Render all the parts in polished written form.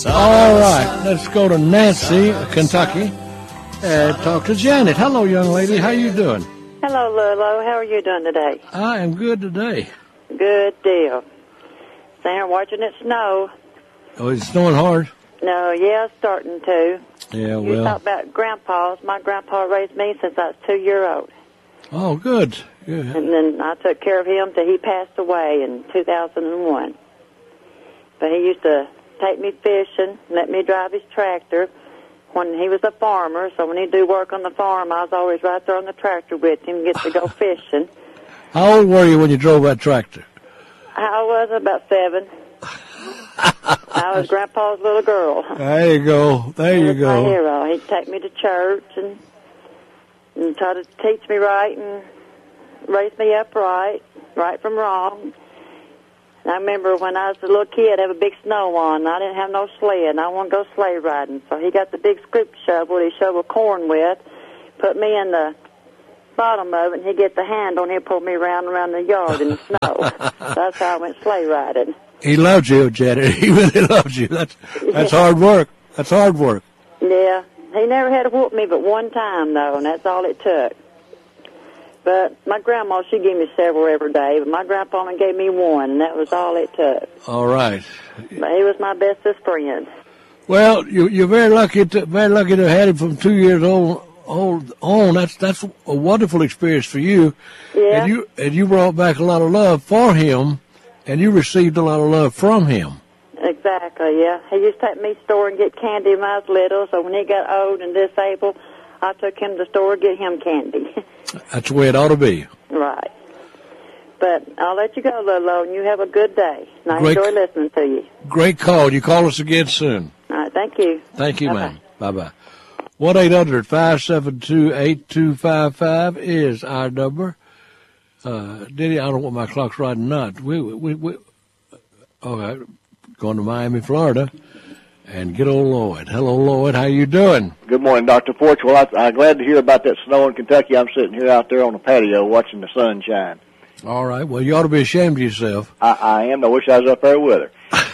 All right, let's go to Nancy, Kentucky, and talk to Janet. Hello, young lady. How you doing? Hello, Lolo. How are you doing today? I am good today. Good deal. Sitting here watching it snow. Oh, it's snowing hard? No, yeah, it's starting to. Yeah, well. You talk about grandpas. My grandpa raised me since I was 2-year-old. Oh, good. And then I took care of him till he passed away in 2001. But he used to take me fishing, let me drive his tractor when he was a farmer. So when he'd do work on the farm, I was always right there on the tractor with him, get to go fishing. How old were you when you drove that tractor? I was about 7. I was Grandpa's little girl. There you go. There you go. My hero. He'd take me to church and try to teach me right and raise me up right from wrong. And I remember when I was a little kid, I had a big snow on. I didn't have no sled, and I wanted to go sleigh riding. So he got the big scoop shovel he shoveled corn with, put me in the bottom of it, and he'd get the handle, and he'd pull me around the yard in the snow. That's how I went sleigh riding. He loved you, Janet. He really loved you. That's hard work. That's hard work. Yeah. He never had to whoop me but one time, though, and that's all it took. But my grandma, she gave me several every day, but my grandpa only gave me one, and that was all it took. All right. But he was my bestest friend. Well, you're very lucky to have had him from 2 years old on. That's a wonderful experience for you. Yeah. And you brought back a lot of love for him, and you received a lot of love from him. Exactly, yeah. He used to take me to the store and get candy when I was little, so when he got old and disabled, I took him to the store to get him candy. That's the way it ought to be. Right. But I'll let you go, Lolo, and you have a good day. And I enjoy listening to you. Great call. You call us again soon. All right, thank you. Thank you, ma'am. Bye-bye. 1-800-572-8255 is our number. Diddy, I don't know what my clock's right or not. Okay, going to Miami, Florida, and get old Lloyd. Hello, Lloyd. How you doing? Good morning, Dr. Porch. Well, I'm glad to hear about that snow in Kentucky. I'm sitting here out there on the patio watching the sun shine. All right. Well, you ought to be ashamed of yourself. I am. I wish I was up there with her.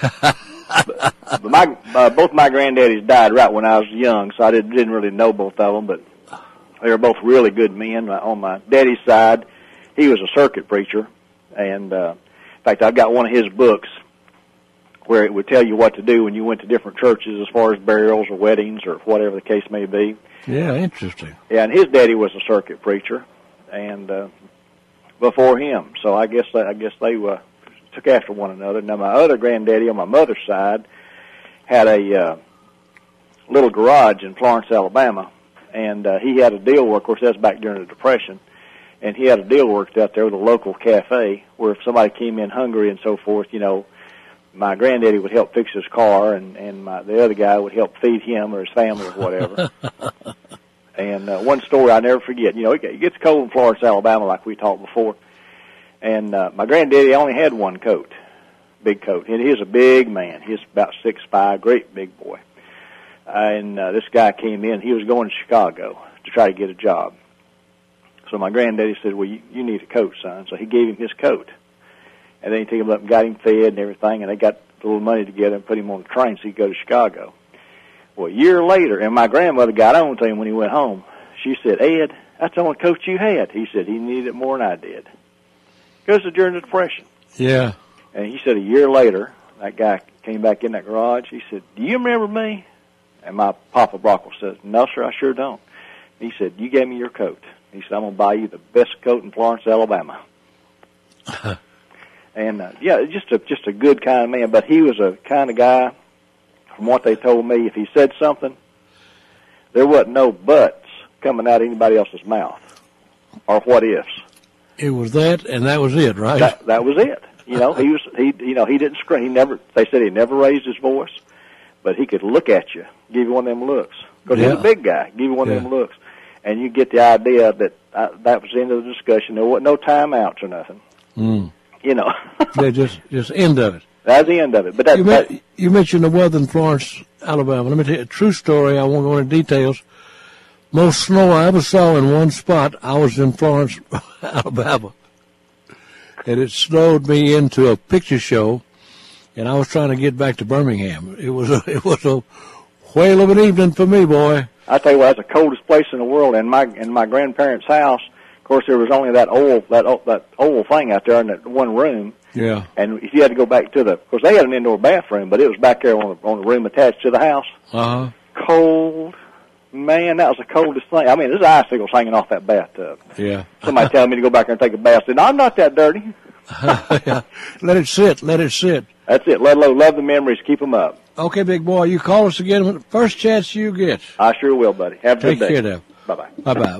but both my granddaddies died right when I was young, so I didn't really know both of them, but they were both really good men. On my daddy's side, he was a circuit preacher, and in fact, I've got one of his books where it would tell you what to do when you went to different churches as far as burials or weddings or whatever the case may be. Yeah, interesting. Yeah, and his daddy was a circuit preacher, and before him, so I guess they took after one another. Now, my other granddaddy on my mother's side had a little garage in Florence, Alabama, and he had a deal work. Of course, that's back during the Depression, and he had a deal worked out there with a local cafe where if somebody came in hungry and so forth, my granddaddy would help fix his car, and the other guy would help feed him or his family or whatever. And one story I never forget, it gets cold in Florence, Alabama, like we talked before. And my granddaddy only had one coat, big coat. And he was a big man. He's about 6'5", great big boy. And this guy came in. He was going to Chicago to try to get a job. So my granddaddy said, well, you need a coat, son. So he gave him his coat. And then he took him up and got him fed and everything, and they got a little money together and put him on the train so he could go to Chicago. Well, a year later, and my grandmother got on to him when he went home. She said, Ed, that's the only coat you had. He said he needed it more than I did. Because of during the Depression. Yeah. And he said a year later, that guy came back in that garage. He said, do you remember me? And my Papa Brockwell says, no, sir, I sure don't. He said, you gave me your coat. He said, I'm going to buy you the best coat in Florence, Alabama. And, just a good kind of man. But he was a kind of guy, from what they told me, if he said something, there wasn't no buts coming out of anybody else's mouth or what ifs. It was that, and that was it, right? That was it. He didn't scream. They said he never raised his voice, but he could look at you, give you one of them looks. Because he was a big guy, give you one of them looks. And you get the idea that that was the end of the discussion. There wasn't no timeouts or nothing. Mm. Yeah, just end of it. That's the end of it. But you mentioned the weather in Florence, Alabama. Let me tell you a true story. I won't go into details. Most snow I ever saw in one spot, I was in Florence, Alabama. And it snowed me into a picture show and I was trying to get back to Birmingham. It was a whale of an evening for me, boy. I tell you what, that's the coldest place in the world. In my grandparents' house, of course, there was only that oval thing out there in that one room. Yeah. And if you had to go back to of course, they had an indoor bathroom, but it was back there on the room attached to the house. Uh-huh. Cold. Man, that was the coldest thing. I mean, there's icicles hanging off that bathtub. Yeah. Somebody telling me to go back there and take a bath. I said, no, I'm not that dirty. Yeah. Let it sit. That's it. Love the memories. Keep them up. Okay, big boy. You call us again first chance you get. I sure will, buddy. Have a good day. Take care now. Bye-bye. Bye-bye.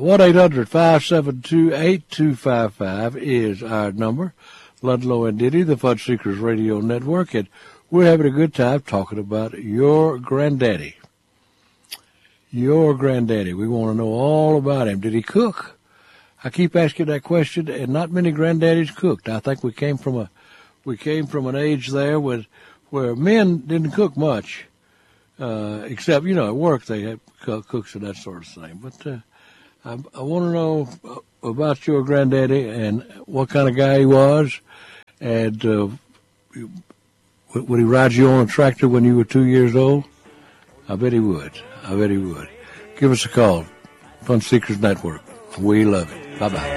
1-800-572-8255 is our number. Ludlow and Diddy, the Fudge Seekers Radio Network, and we're having a good time talking about your granddaddy. Your granddaddy. We want to know all about him. Did he cook? I keep asking that question, and not many granddaddies cooked. I think we came from an age there where men didn't cook much, except at work they had cooks and that sort of thing. But I want to know about your granddaddy and what kind of guy he was, and would he ride you on a tractor when you were 2 years old? I bet he would. Give us a call. Fun Seekers Network. We love it. Bye-bye.